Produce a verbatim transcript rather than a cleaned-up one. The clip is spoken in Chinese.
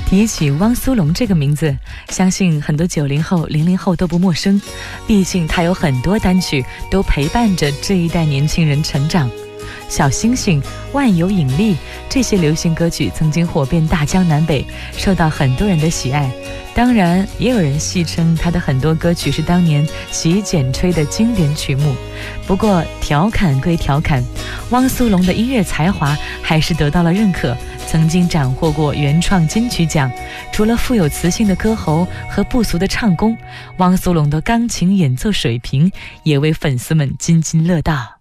提起汪苏泷这个名字，相信很多九零后、零零后都不陌生，毕竟他有很多单曲都陪伴着这一代年轻人成长。小星星、万有引力这些流行歌曲曾经火遍大江南北，受到很多人的喜爱。当然，也有人戏称他的很多歌曲是当年洗剪吹的经典曲目。不过，调侃归调侃，汪苏泷的音乐才华还是得到了认可，曾经斩获过原创金曲奖。除了富有磁性的歌喉和不俗的唱功，汪苏泷的钢琴演奏水平也为粉丝们津津乐道。